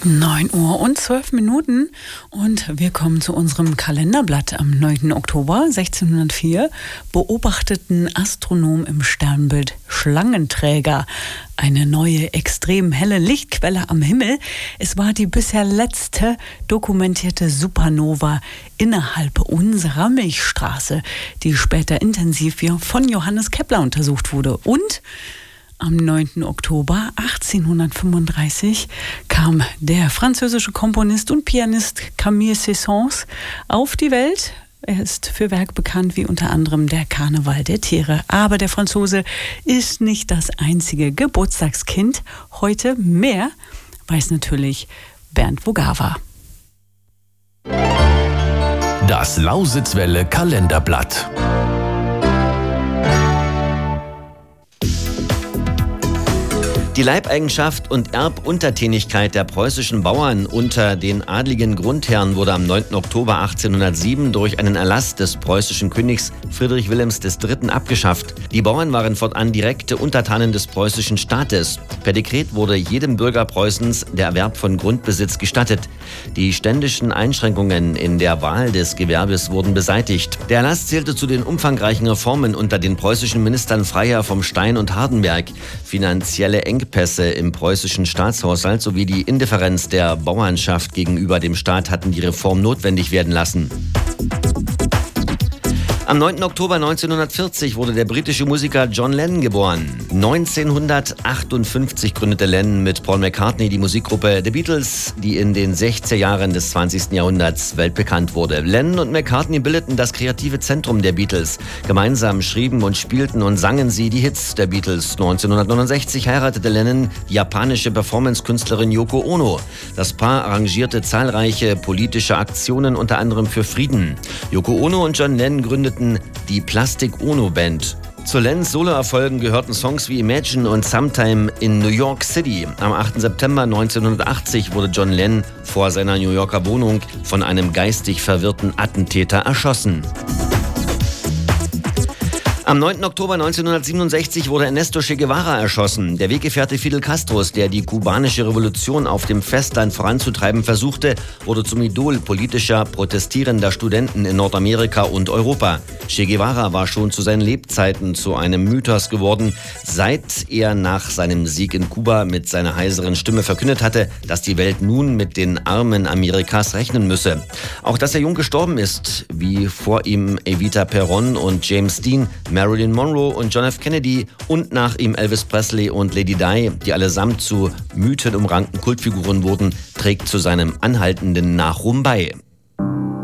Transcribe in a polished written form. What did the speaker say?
9:12 und wir kommen zu unserem Kalenderblatt. Am 9. Oktober 1604 beobachteten Astronomen im Sternbild Schlangenträger eine neue, extrem helle Lichtquelle am Himmel. Es war die bisher letzte dokumentierte Supernova innerhalb unserer Milchstraße, die später intensiv von Johannes Kepler untersucht wurde. Und am 9. Oktober 1835 kam der französische Komponist und Pianist Camille Saint-Saëns auf die Welt. Er ist für Werke bekannt wie unter anderem der Karneval der Tiere. Aber der Franzose ist nicht das einzige Geburtstagskind. Heute mehr weiß natürlich Bernd Vogava. Das Lausitzwelle Kalenderblatt. Die Leibeigenschaft und Erbuntertänigkeit der preußischen Bauern unter den adligen Grundherren wurde am 9. Oktober 1807 durch einen Erlass des preußischen Königs Friedrich Wilhelms III. Abgeschafft. Die Bauern waren fortan direkte Untertanen des preußischen Staates. Per Dekret wurde jedem Bürger Preußens der Erwerb von Grundbesitz gestattet. Die ständischen Einschränkungen in der Wahl des Gewerbes wurden beseitigt. Der Erlass zählte zu den umfangreichen Reformen unter den preußischen Ministern Freiherr vom Stein und Hardenberg. Finanzielle Engpässe im preußischen Staatshaushalt sowie die Indifferenz der Bauernschaft gegenüber dem Staat hatten die Reform notwendig werden lassen. Am 9. Oktober 1940 wurde der britische Musiker John Lennon geboren. 1958 gründete Lennon mit Paul McCartney die Musikgruppe The Beatles, die in den 60er Jahren des 20. Jahrhunderts weltbekannt wurde. Lennon und McCartney bildeten das kreative Zentrum der Beatles. Gemeinsam schrieben und spielten und sangen sie die Hits der Beatles. 1969 heiratete Lennon die japanische Performance-Künstlerin Yoko Ono. Das Paar arrangierte zahlreiche politische Aktionen, unter anderem für Frieden. Yoko Ono und John Lennon gründeten die Plastic Ono Band. Zu Lennons Soloerfolgen gehörten Songs wie Imagine und Sometime in New York City. Am 8. September 1980 wurde John Lennon vor seiner New Yorker Wohnung von einem geistig verwirrten Attentäter erschossen. Am 9. Oktober 1967 wurde Ernesto Che Guevara erschossen. Der Weggefährte Fidel Castros, der die kubanische Revolution auf dem Festland voranzutreiben versuchte, wurde zum Idol politischer, protestierender Studenten in Nordamerika und Europa. Che Guevara war schon zu seinen Lebzeiten zu einem Mythos geworden, seit er nach seinem Sieg in Kuba mit seiner heiseren Stimme verkündet hatte, dass die Welt nun mit den Armen Amerikas rechnen müsse. Auch dass er jung gestorben ist, wie vor ihm Evita Peron und James Dean, Marilyn Monroe und John F. Kennedy und nach ihm Elvis Presley und Lady Di, die allesamt zu mythenumrankten Kultfiguren wurden, trägt zu seinem anhaltenden Nachruhm bei.